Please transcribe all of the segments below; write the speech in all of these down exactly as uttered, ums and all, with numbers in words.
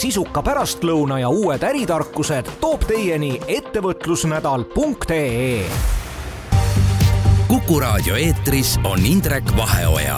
sisuka pärastlõuna ja uued äritarkused toob teieni ettevõtlusnädal punkt ee. Kuku raadio eetris on Indrek Vaheoja.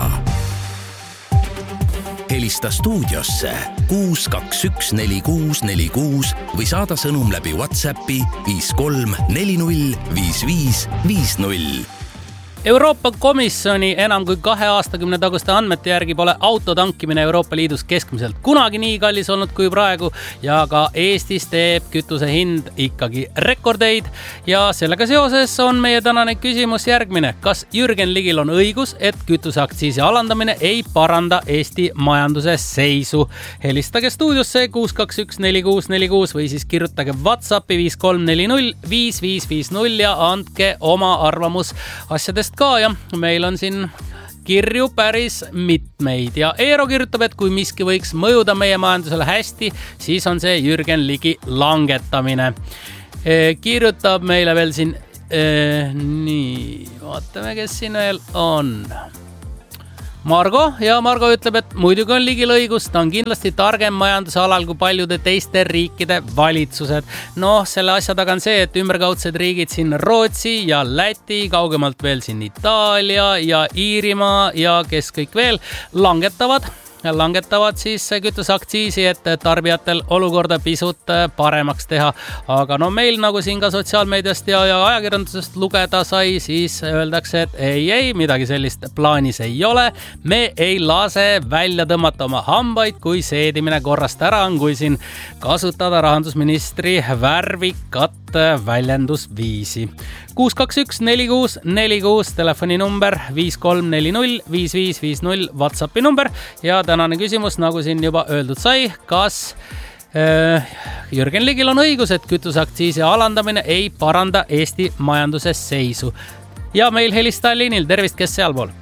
Helista stuudiosse kuus kaks üks neli kuus neli kuus või saada sõnum läbi WhatsAppi viis kolm neli null viis viis viis null. Euroopa Komisjoni enam kui kahe aastakümne taguste andmete järgi pole auto tankimine Euroopa Liidus keskmiselt kunagi nii kallis olnud kui praegu ja ka Eestis teeb kütuse hind ikkagi rekordeid ja sellega seoses on meie tänane küsimus järgmine. Kas Jürgen Ligil on õigus, et kütuseaktsiisi alandamine ei paranda Eesti majanduse seisu? Helistage stuudiosse kuus kaks üks neli kuus neli kuus või siis kirjutage WhatsAppi viis kolm neli null viis viis viis null ja andke oma arvamus asjadest ka ja meil on siin kirju päris mitmeid ja Eero kirjutab, et kui miski võiks mõjuda meie majandusele hästi, siis on see Jürgen Ligi langetamine. E, kirjutab meile veel siin, e, nii, vaatame, kes siin veel on. Margo ja Margo ütleb, et muidugi on Ligil õigus, ta on kindlasti targem majanduse alal kui paljude teiste riikide valitsused. Noh, selle asja taga on see, et ümberkaudsed riigid siin Rootsi ja Läti, kaugemalt veel siin Itaalia ja Iirimaa ja kes kõik veel langetavad. langetavad siis kütuseaktsiisi, et tarbijatel olukorda pisut paremaks teha. Aga no meil nagu siin ka sotsiaalmeediast ja, ja ajakirjandusest lugeda sai, siis öeldakse, et ei, ei, midagi sellist plaanis ei ole. Me ei lase välja tõmmata oma hambaid, kui seedimine korrast ära on, kui siin kasutada rahandusministri värvikat väljendusviisi. kuus kaks üks neli kuus neli kuus telefoni number viis kolm neli null viis viis viis null WhatsAppi number ja tänane küsimus, nagu siin juba öeldud sai, kas äh, Jürgen Ligil on õigus, et kütuseaktsiisi alandamine ei paranda Eesti majanduse seisu. Ja meil helistaja liinil, tervist, kes sealpool?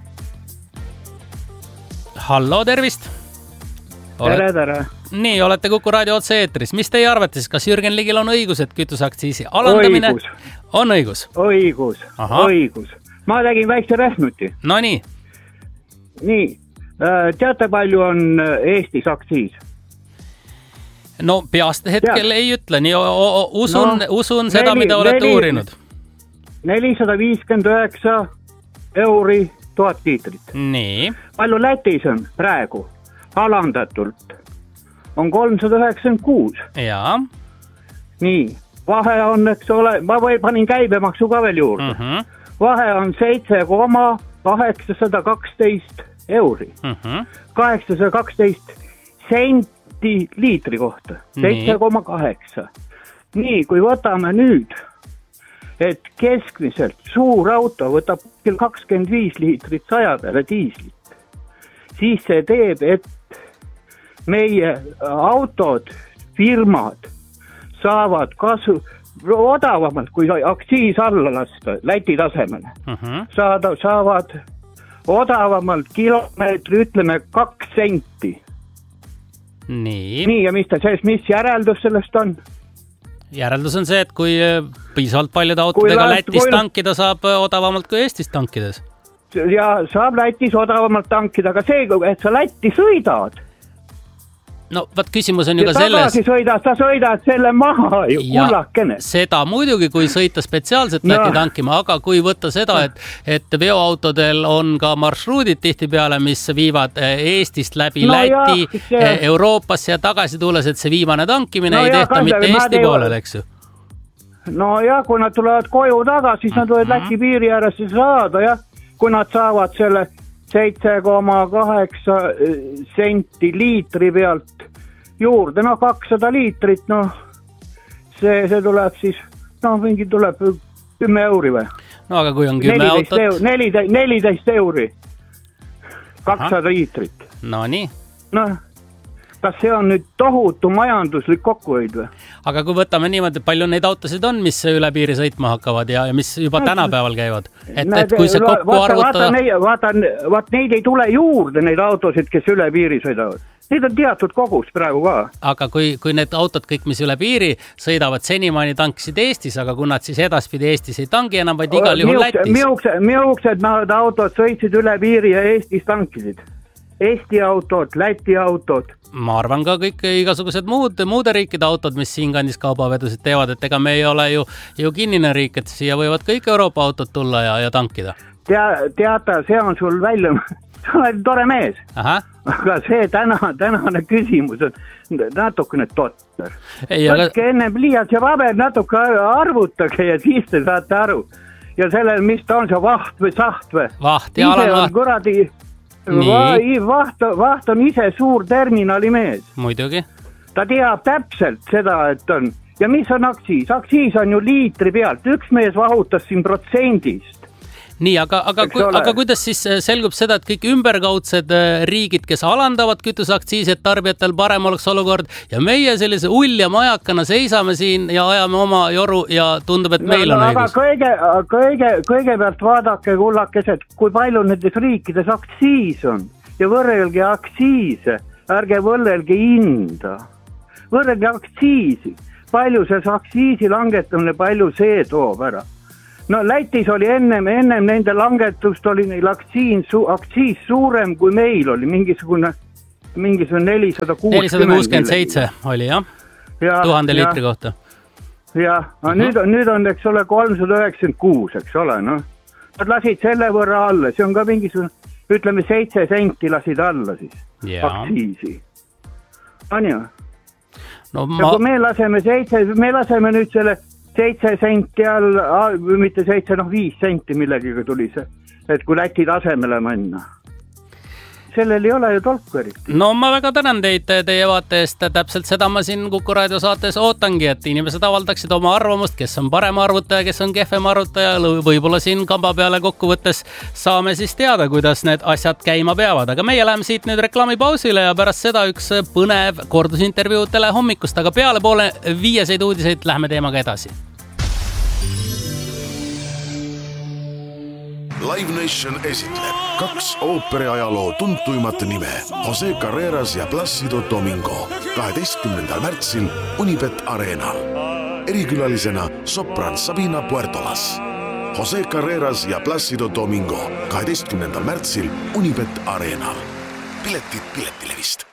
Hallo, tervist! Tere, tere! Nii, olete Kuku raadio otse eetris. Mis teie arvates, kas Jürgen Ligil on õigus, et kütuseaktsiisi alandamine õigus. On õigus? Õigus, Aha. õigus. Ma tegin väikse rähnuti. No nii. Nii, teate palju on Eestis aktsiis? No peast hetkel Tead. ei ütle, nii o- o- usun, no, usun seda, neli, mida olete neli, uurinud. nelisada viiskümmend üheksa euri tuhat liitrit. Nii. Palju Lätis on praegu alandatult? On kolmsada üheksakümmend kuus. Jaa. Nii, vahe on, eks ole, ma või panin käibemaksu ka veel juurde. Uh-huh. Vahe on seitse koma kaheksasada kaksteist euri. Uh-huh. kaheksasada kaksteist senti liitri kohta. seitse koma kaheksa. Nii, kui võtame nüüd, et keskmiselt suur auto võtab kakskümmend viis liitrit saja peale diislit, siis see teeb, et meie autod, firmad saavad kasu odavamalt, kui aktsiis alla lasta Läti tasemele. Uh-huh. Saada, saavad odavamalt kilomeetri, ütleme, kaks senti. Nii. Nii, ja mis, ta, mis järeldus sellest on? Järeldus on see, et kui piisavalt paljude autodega last, Lätis kui... tankida saab odavamalt kui Eestis tankides. Ja saab Lätis odavamalt tankida, aga see, et sa Lätti sõidad, no vaat küsimus on ju ka selles. Tagasi sõidad, sa sõidad selle maha ju, kullakene. Seda muidugi, kui sõita spetsiaalselt Läti no. tankima, aga kui võtta seda, et, et veoautodel on ka marsruudid tihtipeale, mis viivad Eestist läbi no Läti, jah, see... Euroopasse ja tagasi tulles, et see viimane tankimine no ei jah, tehta mitte Eesti ei... poolel, eks ju? No jah, kui nad tulevad koju tagasi, siis nad võivad Läti piiri ääresse saada, jah. Kui nad saavad selle seitse koma kaheksa senti liitri pealt juurde, no kakssada liitrit, no see, see tuleb siis, no mingi tuleb kümme euri või? No aga kui on kümme autot? neliteist euri, kakssada liitrit. No nii. Noh, kas see on nüüd tohutu majanduslik kokkuhoid või? Aga kui võtame niimoodi, palju neid autosid on, mis üle piiri sõitma hakkavad ja, ja mis juba tänapäeval käivad? Et, et kui see kokku vaata, arvutada... Vaata, vaata, vaata, neid ei tule juurde, neid autosid, kes üle piiri sõidavad. Neid on teatud kogus praegu ka. Aga kui, kui need autod kõik, mis üle piiri sõidavad, senimaani tankisid Eestis, aga kui nad siis edaspidi Eestis ei tangi enam, vaid igal juhul Lätis. Miuksed autod sõitsid üle piiri ja Eestis tankisid. Eesti autod, Läti autod. Ma arvan ka kõik igasugused muud, muude riikide autod, mis siin kandis kaubavedusid teevad, et ega me ei ole ju, ju kinnine riik, et siia võivad kõik Euroopa autod tulla ja, ja tankida. Tea, teata, see on sul välja, sa oled tore mees. Aha. Aga see täna, tänane küsimus on natukene totter. Aga... Võtke enne pliiats ja paber natuke arvutage ja siis te saate aru. Ja sellel, mis ta on see vaht või saht või? Vaht ja alan vaht. Kuradi... Va, vaht, vaht on ise suur terminali mees. Muidugi. Ta teab täpselt seda, et on. Ja mis on aktsiis? Aktsiis on ju liitri pealt. Üks mees vahutas siin protsendist. Nii, aga, aga, ku, aga kuidas siis selgub seda, et kõik ümberkaudsed riigid, kes alandavad kütuseaktsiisi, et tarbijatel parem oleks olukord ja meie sellise ulja majakana seisame siin ja ajame oma joru ja tundub, et meil no, on no, õigus. Aga kõige, kõige, kõigepealt vaadake kullakesed, kui palju nendes riikides aktsiis on ja võrrelge aktsiise, ärge võrrelge hinda, võrrelge aktsiisi, palju see aktsiisi langetamine, palju see toob ära. No Lätis oli ennem, ennem nende langetust oli neil aktsiin, su, aktsiis suurem kui meil oli, mingisugune, mingisugune nelisada kuuskümmend seitse oli jah, ja, tuhande liitri kohta. Jah, uh-huh. nüüd, nüüd on, eks ole, kolmsada üheksakümmend kuus, eks ole, noh. Nad lasid selle võrra alla, see on ka mingisugune, ütleme, seitse senti lasid alla siis, ja. Aktsiisi. On ju? No, ma... ja kui me laseme seitse, me laseme nüüd selle seitse senti all, mitte seitse, noh viis senti millegiga tuli see, et kui Läti tasemele minna. Sellel ei ole ju tolku eriti. No ma väga tänan teid teie vaate eest, täpselt seda ma siin Kuku Raadio saates ootangi, et inimesed avaldaksid oma arvamust, kes on parem arvutaja, kes on kehvem arvutaja, võib-olla siin kamba peale kokkuvõttes saame siis teada, kuidas need asjad käima peavad, aga meie läheme siit nüüd reklaamipausile ja pärast seda üks põnev kordusintervjuu telehommikust, aga peale poole viieseid uudiseid läheme teemaga edasi. Live Nation esitleb kaks ooperiajaloo tuntuimat nime Jose Carreras ja Plácido Domingo kaheteistkümnendal märtsil Unibet Arenal. Erikülalisena sopran Sabina Puertolas. Jose Carreras ja Plácido Domingo kaheteistkümnendal märtsil Unibet Arenal. Piletid Piletilevist.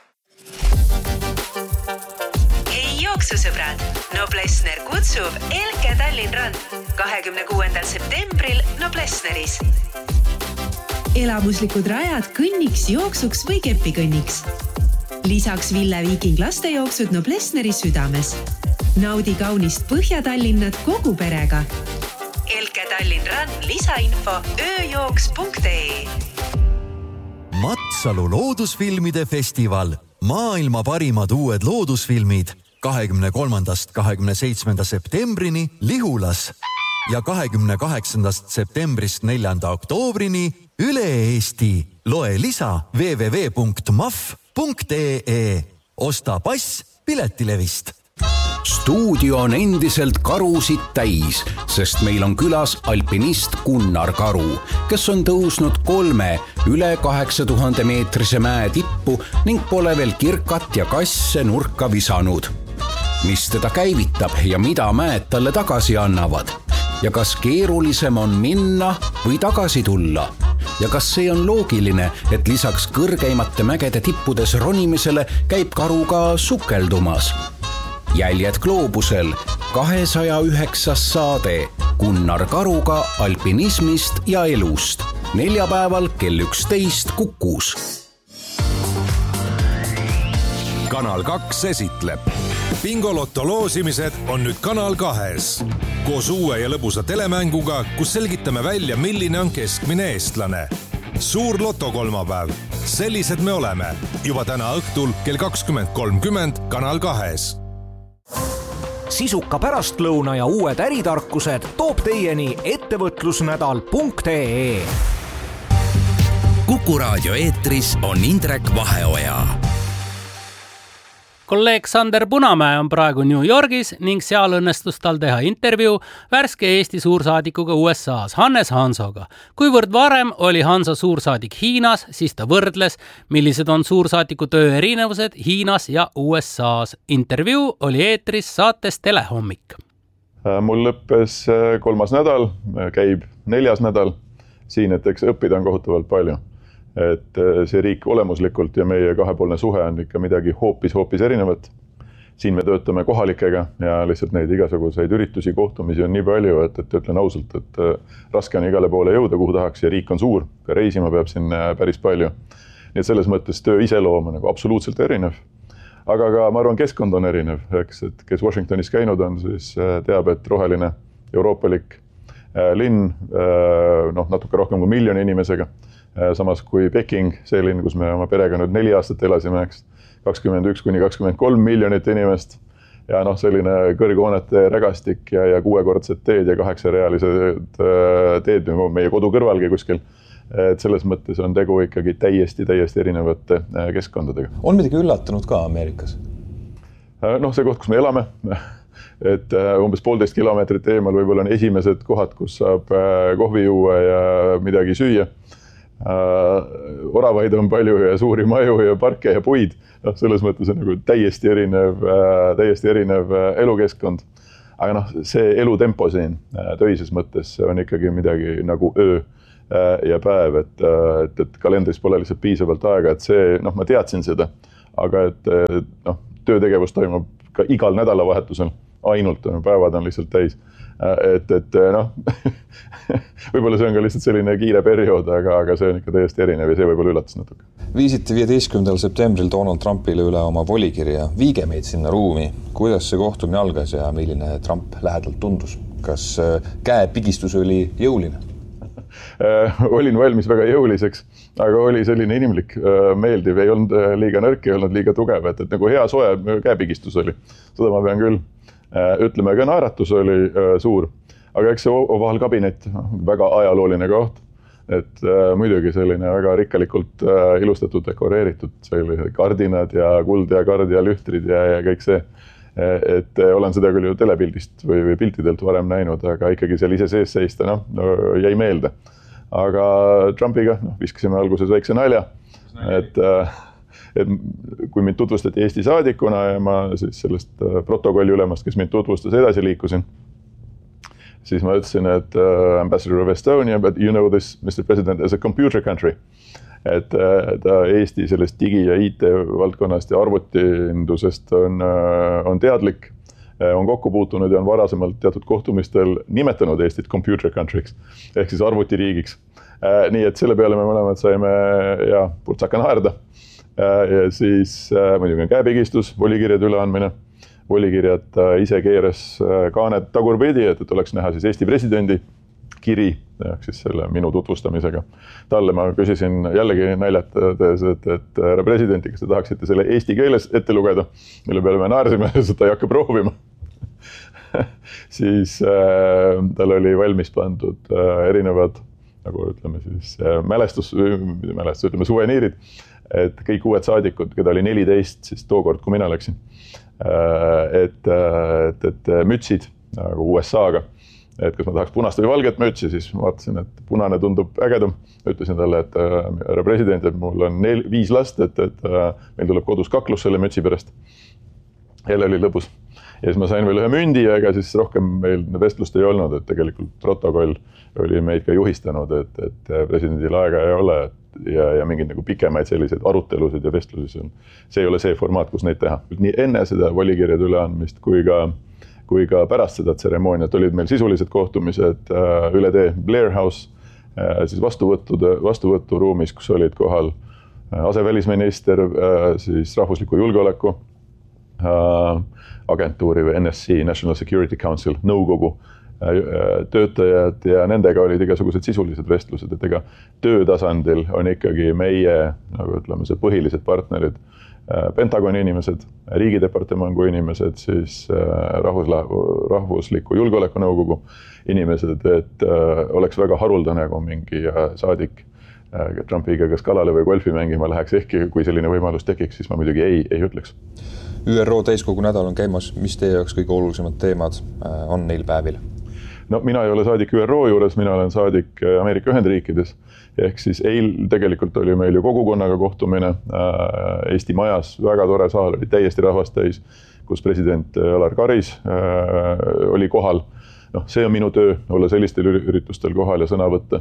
Hei jooksusõbrad, Noblessner kutsub Elke Tallinn Run kahekümne kuuendal septembril Noblessneris. Elamuslikud rajad kõnniks, jooksuks või kepikõnniks. Lisaks Ville Viiking lastejooksud Noblessneri südames. Naudi kaunist Põhja-Tallinnat kogu perega. Elke Tallinn Run lisainfo ööjooks punkt ee. Matsalu loodusfilmide festival. Maailma parimad uued loodusfilmid kahekümne kolmandast kahekümne seitsmenda septembrini Lihulas ja kahekümne kaheksandast septembrist neljanda oktoobrini üle Eesti. Loe lisa double-u double-u double-u punkt m a f punkt e e. Osta pass Piletilevist. Stuudio on endiselt karusid täis, sest meil on külas alpinist Gunnar Karu, kes on tõusnud kolme üle kaheksa tuhande meetrise mäe tippu ning pole veel kirkat ja kasse nurka visanud. Mis teda käivitab ja mida mäed talle tagasi annavad? Ja kas keerulisem on minna või tagasi tulla? Ja kas see on loogiline, et lisaks kõrgeimate mägede tippudes ronimisele käib Karu ka sukeldumas? Jäljed gloobusel kahesaja üheksas saade Gunnar Karuga alpinismist ja elust. Neljapäeval kell üksteist Kukus. Kanal kaks esitleb. Bingolotto loosimised on nüüd Kanal kahes. Koos uue ja lõbusa telemänguga, kus selgitame välja, milline on keskmine eestlane. Suur loto kolmapäev. Sellised me oleme. Juba täna õhtul kell kakskümmend kolmkümmend Kanal kahes. Sisuka pärastlõuna ja uued äritarkused toob teieni ettevõtlusnädal punkt ee. Kuku Raadio eetris on Indrek Vaheoja. Kolleeg Sander Punamäe on praegu New Yorgis ning seal õnnestus tal teha intervjuu värske Eesti suursaadikuga U S A-s Hannes Hansoga. Kuivõrd varem oli Hanso suursaadik Hiinas, siis ta võrdles, millised on suursaadiku töö erinevused Hiinas ja U S A-s. Intervjuu oli eetris saates Telehommik. Mul lõppes kolmas nädal, käib neljas nädal siin, et eks õppida on kohutavalt palju. et see riik olemuslikult ja meie kahepoolne suhe on ikka midagi hoopis, hoopis erinevat. Siin me töötame kohalikega ja lihtsalt neid igasuguseid üritusi, kohtumisi on nii palju, et, et ütlen ausalt, et raske on igale poole jõuda, kuhu tahaks ja riik on suur, ka reisima peab siin päris palju. Nii et selles mõttes töö iseloom on nagu absoluutselt erinev. Aga ka ma arvan, keskkond on erinev, eks, et kes Washingtonis käinud on, siis teab, et roheline euroopalik linn, noh, natuke rohkem kui miljoni inimesega, samas kui Peking, see linn, kus me oma perega nüüd neli aastat elasime, eks, kakskümmend üks kuni kakskümmend kolm miljonit inimest ja noh, selline kõrghoonete rägastik ja, ja kuuekordsed teed ja kaheksarealised teed meie kodu kõrvalgi kuskil. Et selles mõttes on tegu ikkagi täiesti, täiesti erinevate keskkondadega. On midagi üllatanud ka Ameerikas? Noh, see koht, kus me elame, et umbes poolteist kilomeetrit eemal võib-olla on esimesed kohad, kus saab kohvi juua ja midagi süüa. Uh, oravaid on palju ja suuri maju ja parke ja puid. No, selles mõttes on nagu täiesti erinev, uh, täiesti erinev uh, elukeskkond. Aga noh, see elutempo siin uh, töises mõttes on ikkagi midagi nagu öö uh, ja päev, et, uh, et, et kalendris pole lihtsalt piisavalt aega, et see, noh, ma teadsin seda, aga et noh, töötegevus toimub ka igal nädalavahetusel, ainult päevad on lihtsalt täis. Et, et noh, võib-olla see on ka lihtsalt selline kiire periood, aga, aga see on ikka täiesti erinev ja see võib-olla üllatas natuke. Viisite viieteistkümnendal septembril Donald Trumpile üle oma volikirja. Viige meid sinna ruumi. Kuidas see kohtumine algas ja milline Trump lähedalt tundus? Kas käepigistus oli jõuline? Olin valmis väga jõuliseks, aga oli selline inimlik, meeldiv, ei olnud liiga nõrk, ei olnud liiga tugev, et, et nagu hea soe käepigistus oli. Seda ma pean küll ütleme, ka naeratus oli suur, aga eks see ovaalkabinet, väga ajalooline koht, et muidugi selline väga rikkalikult ilustatud, dekoreeritud, selline kardinad ja kuld ja kard ja lühtrid ja, ja kõik see, et olen seda küll ju telepildist või, või piltidelt varem näinud, aga ikkagi seal ise sees seista, noh, no, jäi meelde. Aga Trumpiga no, viskasime alguses väikse nalja, et et kui mind tutvustati Eesti saadikuna ja ma siis sellest protokolli ülemast, kes mind tutvustas, edasi liikusin, siis ma ütlesin, et uh, Ambassador of Estonia, but you know this, Mister President, as a computer country. Et uh, ta Eesti sellest digi- ja I T-valdkonnast ja arvutiindusest on, uh, on teadlik, uh, on kokku puutunud ja on varasemalt teatud kohtumistel nimetanud Eestit computer country'ks, ehk siis arvutiriigiks. Uh, nii et selle peale me mõlemad saime ja purtsaka naerda. Ja siis muidugi on käepigistus, volikirjad üleandmine. Volikirjad ise keeras kaanet tagurpidi, et, et oleks näha siis Eesti presidendi kiri, siis selle minu tutvustamisega. Talle ma küsisin jällegi naljatades, et, et härra presidenti, kas te tahaksite selle eesti keeles ette lugeda, mille peale me naarsime, et ta ei hakka proovima. Siis äh, tal oli valmis pandud äh, erinevad, nagu ütleme siis, äh, mälestus, mälestus, ütleme suveniirid, et kõik uued saadikud, keda oli neliteist, siis tookord, kui mina läksin, et, et, et mütsid nagu U S A-ga, et kas ma tahaks punast või valget mütsi, siis ma vaatasin, et punane tundub ägedam. Ütlesin talle, et härra president, et mul on nel, viis last, et, et meil tuleb kodus kaklus selle mütsi pärast. Jälle oli lõbus. Ja siis ma sain veel ühe mündi, aga siis rohkem meil vestlust ei olnud, et tegelikult protokoll oli meid ka juhistanud, et, et presidendil aega ei ole ja, ja mingid nagu pikemaid selliseid arutelusid ja vestlusi on. See ei ole see formaat, kus neid teha. Nii enne seda volikirjade üleandmist kui ka, kui ka pärast seda tseremooniat olid meil sisulised kohtumised üle tee Blair House, siis vastuvõttude, vastuvõturuumis, kus olid kohal asevälisminister, siis rahvusliku julgeoleku agentuuri või N S C, National Security Council, nõukogu töötajad ja nendega olid igasugused sisulised vestlused, et ega töötasandil on ikkagi meie, nagu ütleme, see põhilised partnerid, Pentagoni inimesed, riigidepartemangu inimesed, siis rahvusla, rahvusliku julgeoleku nõukogu inimesed, et oleks väga haruldane, kui mingi saadik Trumpiga kas kalale või golfi mängima läheks, ehkki kui selline võimalus tekiks, siis ma muidugi ei, ei ütleks. Ü R O täiskogu nädal on käimas, mis teie jaoks kõige olulisemad teemad on neil päevil? No mina ei ole saadik Ü R O juures, mina olen saadik Ameerika Ühendriikides, ehk siis eil tegelikult oli meil ju kogukonnaga kohtumine Eesti majas, väga tore saal, oli täiesti rahvast täis, kus president Alar Karis oli kohal. No, see on minu töö, olla sellistel üritustel kohal ja sõna võtta.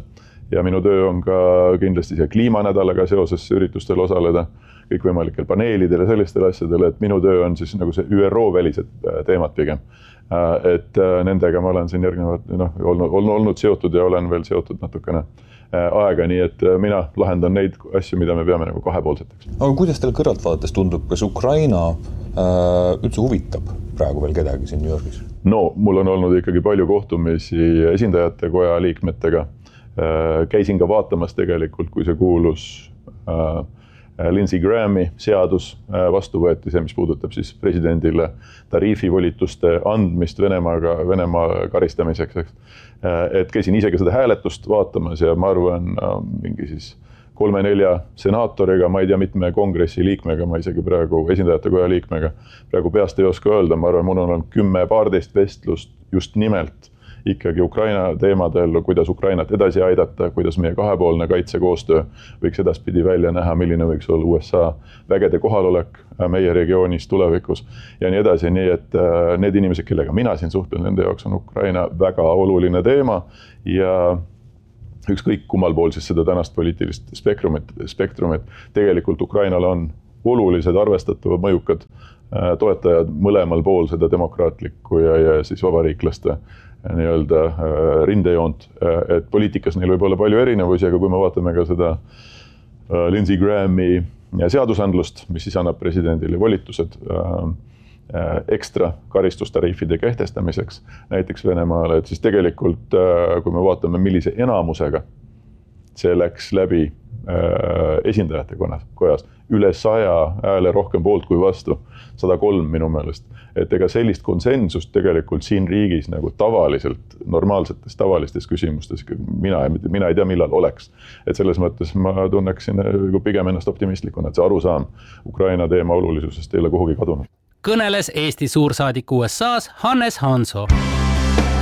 ja minu töö on ka kindlasti see kliimanädalaga seoses üritustel osaleda, kõikvõimalikel paneelidel ja sellistel asjadel, et minu töö on siis nagu see Ü R O välised teemad pigem. Et nendega ma olen siin järgnevad, noh, olnud, olnud seotud ja olen veel seotud natukene aega, nii et mina lahendan neid asju, mida me peame nagu kahepoolseteks. Aga kuidas teil kõrvalt vaadates tundub, kas Ukraina äh, üldse huvitab praegu veel kedagi siin New Yorgis? No, mul on olnud ikkagi palju kohtumisi esindajate koja liikmetega. Äh, käisin ka vaatamas tegelikult, kui see kuulus äh, Lindsey Grahami seadus äh, vastu võeti, see, mis puudutab siis presidendile tariifivolituste andmist Venemaaga, Venemaa karistamiseks, eks. Et käisin ise ka seda hääletust vaatamas ja ma arvan mingi siis kolme-nelja senaatoriga, ma ei tea mitme kongressi liikmega, ma isegi praegu esindajate koja liikmega praegu peast ei oska öelda, ma arvan, mul on olnud kümme paarteist vestlust just nimelt ikkagi Ukraina teemadel, kuidas Ukrainat edasi aidata, kuidas meie kahepoolne kaitsekoostöö võiks edaspidi välja näha, milline võiks olla U S A vägede kohalolek meie regioonis tulevikus ja nii edasi, nii et need inimesed, kellega mina siin suhtlen, nende jaoks on Ukraina väga oluline teema ja ükskõik kummal pool siis seda tänast poliitilist spektrumit, spektrumit tegelikult Ukrainal on olulised arvestatavad mõjukad toetajad mõlemal pool seda demokraatlikku ja, ja siis vabariiklaste nii-öelda rindejoont, et poliitikas neil võib olla palju erinevusi, aga kui me vaatame ka seda Lindsey Grahami seadusandlust, mis siis annab presidendile volitused ekstra karistustariifide kehtestamiseks näiteks Venemaale, et siis tegelikult kui me vaatame, millise enamusega see läks läbi esindajate kojas, üle saja hääle rohkem poolt kui vastu, sada kolm minu meelest. Et ega sellist konsensust tegelikult siin riigis nagu tavaliselt, normaalsetes tavalistes küsimustes mina, mina ei tea, millal oleks. Et selles mõttes ma tunneksin pigem ennast optimistlikuna, et see arusaam Ukraina teema olulisusest ei ole kuhugi kadunud. Kõneles Eesti suursaadik U S A-s Hannes Hanso.